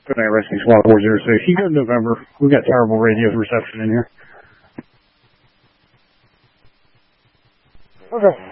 Good night, Rescue Squad 406. You go to November. We've got terrible radio reception in here. Okay.